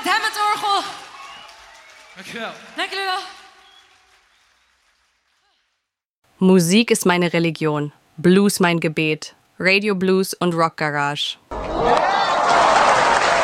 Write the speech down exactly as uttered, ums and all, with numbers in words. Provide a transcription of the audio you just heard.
Hammond-orgel. Dankjewel. Dank jullie wel. Musik ist meine Religion, Blues mein Gebet, Radio Blues und Rock Garage.